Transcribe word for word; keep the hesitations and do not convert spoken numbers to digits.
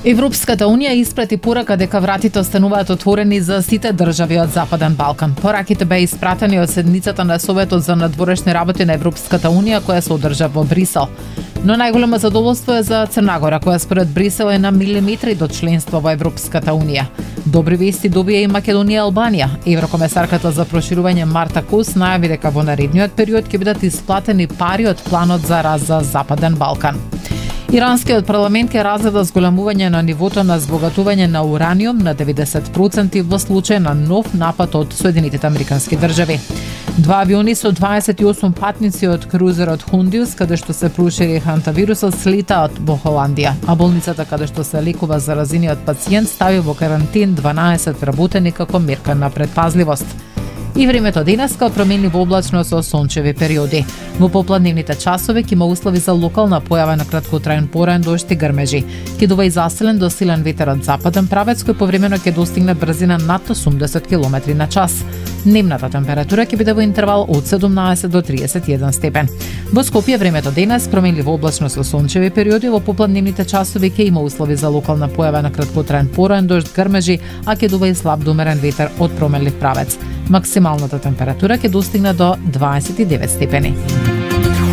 Европската унија испрати порака дека вратите остануваат отворени за сите држави од Западен Балкан. Пораките беа испратени од седницата на Советот за надворешни работи на Европската унија која се одржа во Брисел. Но најголемо задоволство е за Црна Гора, која според Брисел е на милиметри до членство во Европската унија. Добри вести добија и Македонија и Албанија. Еврокомесарката за проширување Марта Кос најави дека во наредниот период ќе бидат исплатени пари од планот за раз за Западен Балкан. Иранскиот парламент ќе разгледа зголемување на нивото на збогатување на ураниум на деветдесет проценти во случај на нов напад од Соединетите Американски држави. Два авиони со дваесет и осум патници од крузерот Хундиус, каде што се прошири хантавирусот, слетаат во Холандија, а болницата каде што се лекува заразениот пациент стави во карантин дванаесет работени како мерка на предпазливост. И времето денеска променливо облачно со сончеви периоди. Во попладневните часови ќе има услови за локална појава на краткотраен пораен дожд и грмежи. Ќе дува и засилен до силен ветер од западен правец кој повремено ќе достигне брзина над осумдесет километри на час. Дневната температура ќе биде во интервал од седумнаесет до триесет и еден степен. Во Скопје времето денес променливо облачно со сончеви периоди, во попладневните часови ќе има услови за локална појава на краткотраен пораен дожд, грмежи, а ќе дува и слаб до умерен ветер од променлив правец. Максималната температура ќе достигне до дваесет и девет степени.